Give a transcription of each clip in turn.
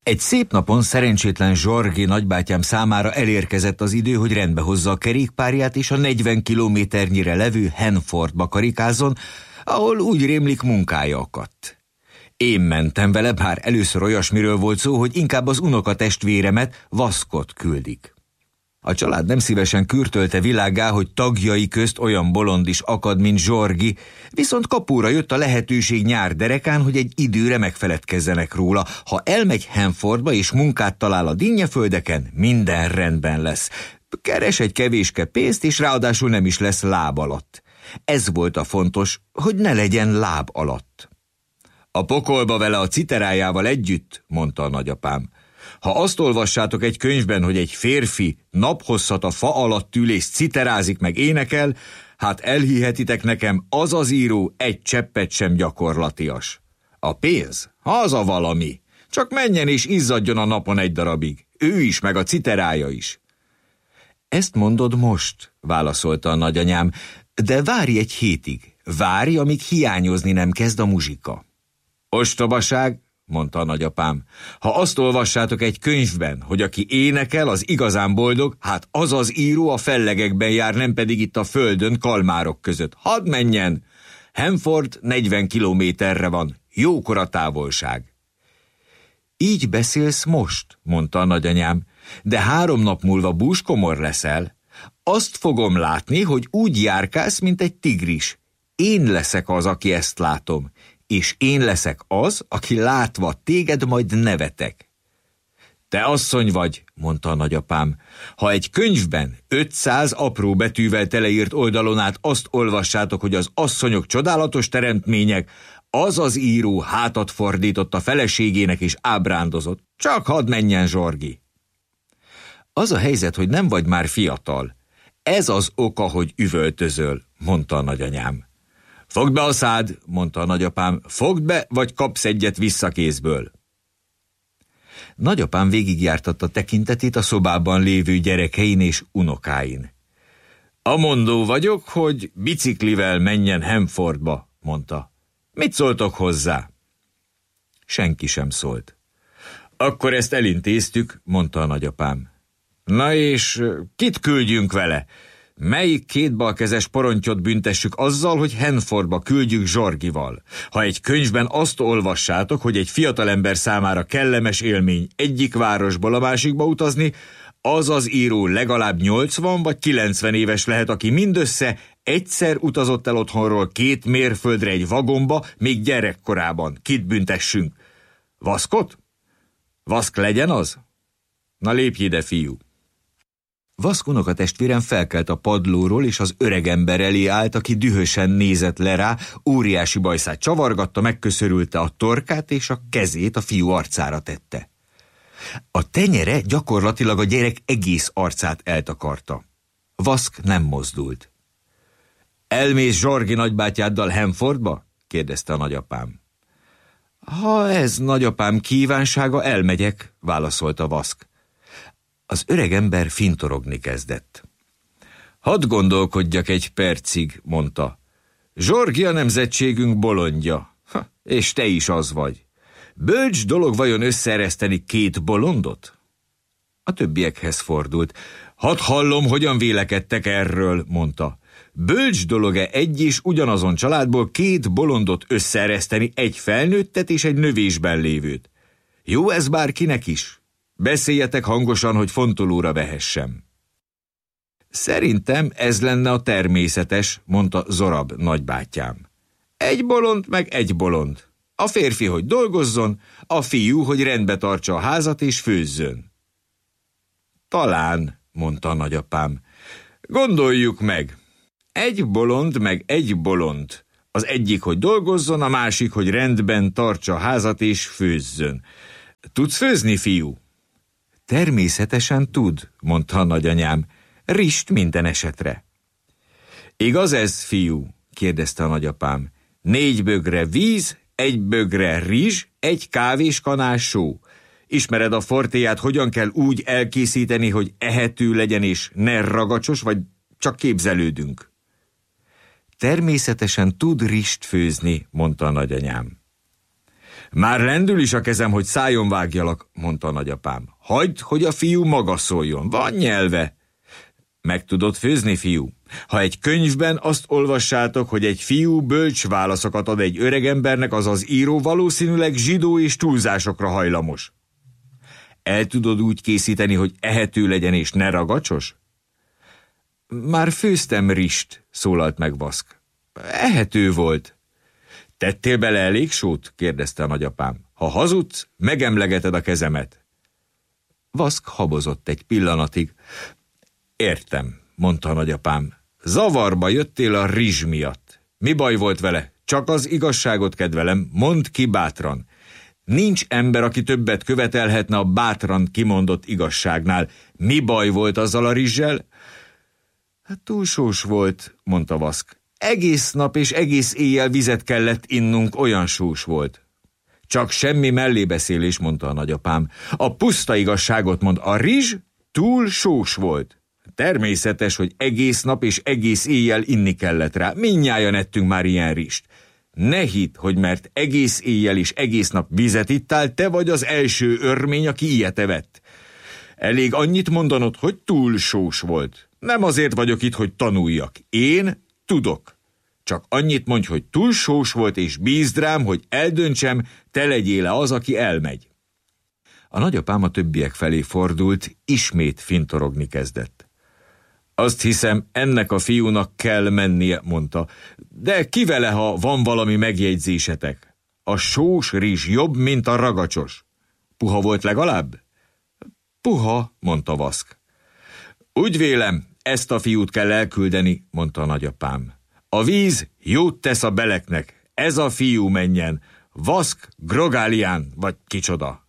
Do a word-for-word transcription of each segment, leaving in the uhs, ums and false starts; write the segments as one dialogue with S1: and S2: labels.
S1: Egy szép napon szerencsétlen Zsorgi nagybátyám számára elérkezett az idő, hogy rendbe hozza a kerékpárját, és a negyven kilométernyire levő Hanfordba karikázzon, ahol úgy rémlik munkája akadt. Én mentem vele, bár először olyasmiről volt szó, hogy inkább az unokatestvéremet, Vaskot küldik. A család nem szívesen kürtölte világgá, hogy tagjai közt olyan bolond is akad, mint Zsorgi, viszont kapóra jött a lehetőség nyár derekán, hogy egy időre megfeledkezzenek róla. Ha elmegy Hanfordba és munkát talál a dinnyeföldeken, minden rendben lesz. Keres egy kevéske pénzt, és ráadásul nem is lesz láb alatt. Ez volt a fontos, hogy ne legyen láb alatt. A pokolba vele a citerájával együtt, mondta a nagyapám. Ha azt olvassátok egy könyvben, hogy egy férfi naphosszat a fa alatt ül és citerázik meg énekel, hát elhihetitek nekem, az az író egy cseppet sem gyakorlatias. A pénz, az a valami. Csak menjen és izzadjon a napon egy darabig. Ő is, meg a citerája is. Ezt mondod most, válaszolta a nagyanyám, de várj egy hétig. Várj, amíg hiányozni nem kezd a muzsika. Ostobaság, mondta a nagyapám. Ha azt olvassátok egy könyvben, hogy aki énekel, az igazán boldog, hát az az író a fellegekben jár, nem pedig itt a földön kalmárok között. Hadd menjen! Hanford negyven kilométerre van, jókora távolság. Így beszélsz most, mondta a nagyanyám, de három nap múlva búskomor leszel. Azt fogom látni, hogy úgy járkálsz, mint egy tigris. Én leszek az, aki ezt látom, és én leszek az, aki látva téged majd nevetek. Te asszony vagy, mondta a nagyapám. Ha egy könyvben ötszáz apró betűvel teleírt oldalon át azt olvassátok, hogy az asszonyok csodálatos teremtmények, az az író hátat fordított a feleségének és ábrándozott. Csak hadd menjen, Zsorgi. Az a helyzet, hogy nem vagy már fiatal. Ez az oka, hogy üvöltözöl, mondta a nagyanyám. Fogd be a szád, mondta a nagyapám, fogd be, vagy kapsz egyet visszakézből. Nagyapám végigjártatta tekintetét a szobában lévő gyerekein és unokáin. Amondó vagyok, hogy biciklivel menjen Hanfordba, mondta. Mit szóltok hozzá? Senki sem szólt. Akkor ezt elintéztük, mondta a nagyapám. Na és kit küldjünk vele? Melyik kétbalkezes porontyot büntessük azzal, hogy Hanfordba küldjük Zsorgival? Ha egy könyvben azt olvassátok, hogy egy fiatalember számára kellemes élmény egyik városból a másikba utazni, az az író legalább nyolcvan vagy kilencven éves lehet, aki mindössze egyszer utazott el otthonról két mérföldre egy vagomba, még gyerekkorában. Kit büntessünk? Vaskot? Vask legyen az? Na lépj ide, fiú! Vask unokatestvérem felkelt a padlóról, és az öregember elé állt, aki dühösen nézett le rá, óriási bajszát csavargatta, megköszörülte a torkát, és a kezét a fiú arcára tette. A tenyere gyakorlatilag a gyerek egész arcát eltakarta. Vask nem mozdult. Elmész Zsorgi nagybátyáddal Hanfordba? kérdezte a nagyapám. Ha ez nagyapám kívánsága, elmegyek, válaszolta Vask. Az öregember fintorogni kezdett. Hadd gondolkodjak egy percig, mondta. Zsorgi a nemzetségünk bolondja, ha, és te is az vagy. Bölcs dolog vajon összeereszteni két bolondot? A többiekhez fordult. Hadd hallom, hogyan vélekedtek erről, mondta. Bölcs dolog-e egy és ugyanazon családból két bolondot összeereszteni, egy felnőttet és egy növésben lévőt? Jó ez bárkinek is? Beszéljetek hangosan, hogy fontolóra vehessem. Szerintem ez lenne a természetes, mondta Zorab nagybátyám. Egy bolond meg egy bolond. A férfi, hogy dolgozzon, a fiú, hogy rendbe tartsa a házat és főzzön. Talán, mondta a nagyapám. Gondoljuk meg. Egy bolond meg egy bolond. Az egyik, hogy dolgozzon, a másik, hogy rendben tartsa a házat és főzzön. Tudsz főzni, fiú? Természetesen tud, mondta a nagyanyám. Rist minden esetre. Igaz ez, fiú? kérdezte a nagyapám. Négy bögre víz, egy bögre rizs, egy kávéskanál só. Ismered a fortéját, hogyan kell úgy elkészíteni, hogy ehető legyen és ne ragacsos, vagy csak képzelődünk? Természetesen tud rist főzni, mondta a nagyanyám. Már lendül is a kezem, hogy szájon vágjalak, mondta a nagyapám. Hagyd, hogy a fiú maga szóljon, van nyelve. Meg tudod főzni, fiú? Ha egy könyvben azt olvassátok, hogy egy fiú bölcs válaszokat ad egy öregembernek, az az író valószínűleg zsidó és túlzásokra hajlamos. El tudod úgy készíteni, hogy ehető legyen és ne ragacsos? Már főztem rist, szólalt meg Vask. Ehető volt. Tettél bele elég sót? Kérdezte a nagyapám. Ha hazudsz, megemlegeted a kezemet. Vask habozott egy pillanatig. Értem, mondta a nagyapám. Zavarba jöttél a rizs miatt. Mi baj volt vele? Csak az igazságot kedvelem, mondd ki bátran. Nincs ember, aki többet követelhetne a bátran kimondott igazságnál. Mi baj volt azzal a rizssel? Hát túl sós volt, mondta Vask. Egész nap és egész éjjel vizet kellett innunk, olyan sós volt. Csak semmi mellébeszélés, mondta a nagyapám. A puszta igazságot mond, a rizs túl sós volt. Természetes, hogy egész nap és egész éjjel inni kellett rá. Mindnyájan ettünk már ilyen rizst. Ne hidd, hogy mert egész éjjel és egész nap vizet ittál, te vagy az első örmény, aki ilyet evett. Elég annyit mondanod, hogy túl sós volt. Nem azért vagyok itt, hogy tanuljak. Én tudok. Csak annyit mondj, hogy túl sós volt, és bízd rám, hogy eldöntsem, te legyél-e az, aki elmegy. A nagyapám a többiek felé fordult, ismét fintorogni kezdett. Azt hiszem, ennek a fiúnak kell mennie, mondta, de ki vele, ha van valami megjegyzésetek? A sós rizs jobb, mint a ragacsos. Puha volt legalább? Puha, mondta Vask. Úgy vélem, ezt a fiút kell elküldeni, mondta a nagyapám. A víz jót tesz a beleknek, ez a fiú menjen, Vask Grogalian, vagy kicsoda.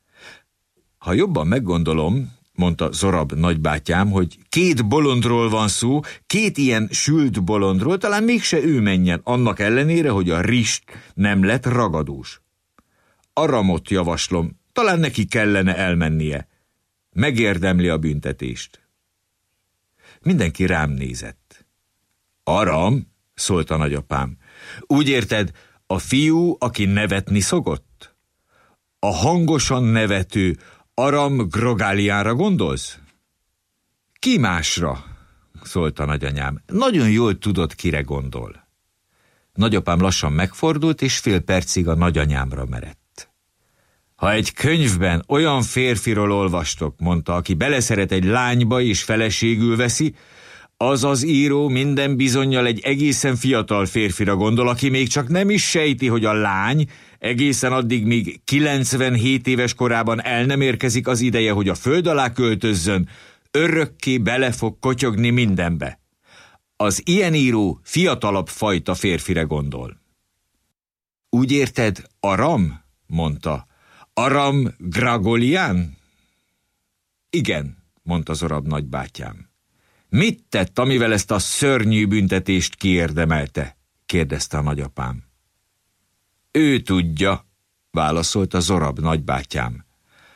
S1: Ha jobban meggondolom, mondta Zorab nagybátyám, hogy két bolondról van szó, két ilyen sült bolondról, talán mégse ő menjen, annak ellenére, hogy a rizs nem lett ragadós. Aramot javaslom, talán neki kellene elmennie. Megérdemli a büntetést. Mindenki rám nézett. Aram, szólt a nagyapám. Úgy érted, a fiú, aki nevetni szokott? A hangosan nevető Aram Grogalianra gondolsz? Ki másra? Szólt a nagyanyám. Nagyon jól tudod, kire gondol. Nagyapám lassan megfordult, és fél percig a nagyanyámra merett. Ha egy könyvben olyan férfiról olvastok, mondta, aki beleszeret egy lányba és feleségül veszi, az az író minden bizonnyal egy egészen fiatal férfira gondol, aki még csak nem is sejti, hogy a lány egészen addig, míg kilencvenhét éves korában el nem érkezik az ideje, hogy a föld alá költözzön, örökké bele fog kotyogni mindenbe. Az ilyen író fiatalabb fajta férfire gondol. Úgy érted, Aram? Mondta. Aram Gragolian? Igen, mondta Zorab nagybátyám. Mit tett, amivel ezt a szörnyű büntetést kiérdemelte? Kérdezte a nagyapám. Ő tudja, válaszolta Zorab nagybátyám.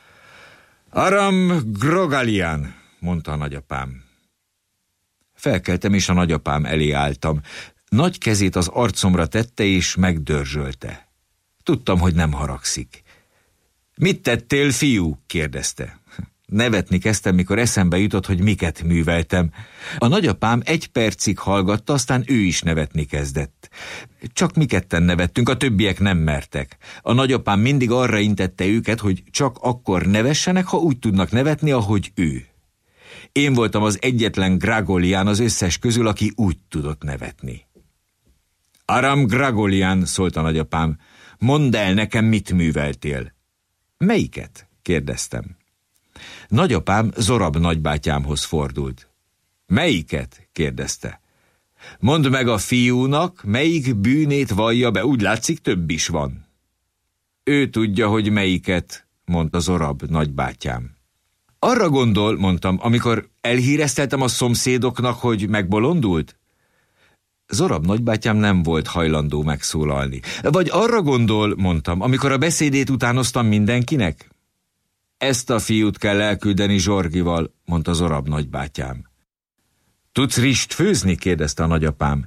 S1: Aram Grogalian, mondta a nagyapám. Felkeltem, és a nagyapám elé álltam. Nagy kezét az arcomra tette, és megdörzsölte. Tudtam, hogy nem haragszik. Mit tettél, fiú? Kérdezte. Nevetni kezdtem, mikor eszembe jutott, hogy miket műveltem. A nagyapám egy percig hallgatta, aztán ő is nevetni kezdett. Csak mi ketten nevettünk, a többiek nem mertek. A nagyapám mindig arra intette őket, hogy csak akkor nevessenek, ha úgy tudnak nevetni, ahogy ő. Én voltam az egyetlen Gragolian az összes közül, aki úgy tudott nevetni. Aram Gragolian, szólt a nagyapám, mondd el nekem, mit műveltél. Melyiket? Kérdeztem. Nagyapám Zorab nagybátyámhoz fordult. Melyiket? Kérdezte. Mondd meg a fiúnak, melyik bűnét vallja be, úgy látszik, több is van. Ő tudja, hogy melyiket, mondta Zorab nagybátyám. Arra gondol, mondtam, amikor elhírezteltem a szomszédoknak, hogy megbolondult? Zorab nagybátyám nem volt hajlandó megszólalni. Vagy arra gondol, mondtam, amikor a beszédét utánoztam mindenkinek? Ezt a fiút kell elküldeni Zsorgival, mondta Zorab nagybátyám. Tudsz rist főzni? Kérdezte a nagyapám.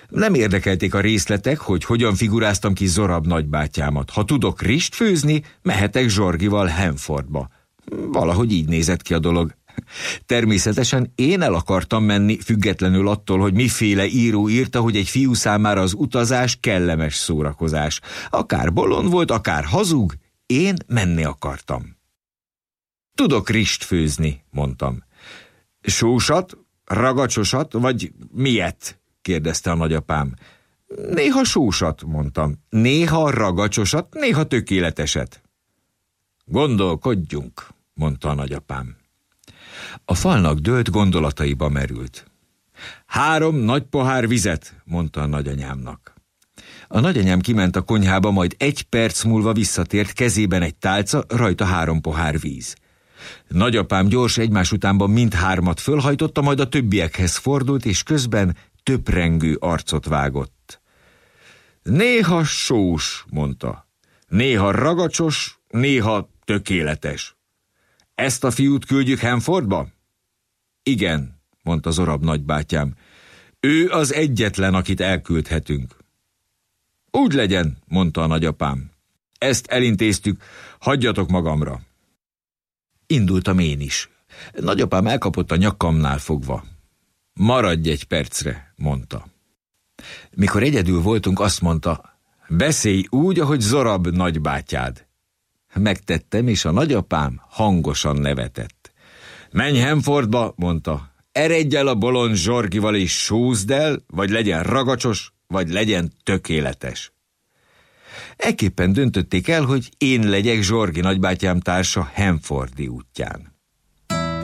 S1: Nem érdekelték a részletek, hogy hogyan figuráztam ki Zorab nagybátyámat. Ha tudok rist főzni, mehetek Zsorgival Hanfordba. Valahogy így nézett ki a dolog. Természetesen én el akartam menni, függetlenül attól, hogy miféle író írta, hogy egy fiú számára az utazás kellemes szórakozás. Akár bolond volt, akár hazug, én menni akartam. Tudok rist főzni, mondtam. Sósat, ragacsosat, vagy milyet? Kérdezte a nagyapám. Néha sósat, mondtam. Néha ragacsosat, néha tökéleteset. Gondolkodjunk, mondta a nagyapám. A falnak dőlt, gondolataiba merült. Három nagy pohár vizet, mondta a nagyanyámnak. A nagyanyám kiment a konyhába, majd egy perc múlva visszatért, kezében egy tálca, rajta három pohár víz. Nagyapám gyors egymás utánban mindhármat fölhajtotta, majd a többiekhez fordult, és közben töprengő arcot vágott. Néha sós, mondta. Néha ragacsos, néha tökéletes. Ezt a fiút küldjük Hanfordba? Igen, mondta Zorab nagybátyám. Ő az egyetlen, akit elküldhetünk. Úgy legyen, mondta a nagyapám. Ezt elintéztük, hagyjatok magamra. Indultam én is. Nagyapám elkapott a nyakamnál fogva. Maradj egy percre, mondta. Mikor egyedül voltunk, azt mondta, beszélj úgy, ahogy Zorab nagybátyád. Megtettem, és a nagyapám hangosan nevetett. Menj Hanfordba, mondta. Eredj el a bolond Zsorgival és sózd el, vagy legyen ragacsos, vagy legyen tökéletes. Ekképpen döntötték el, hogy én legyek Zsorgi nagybátyám társa Hanfordi útján.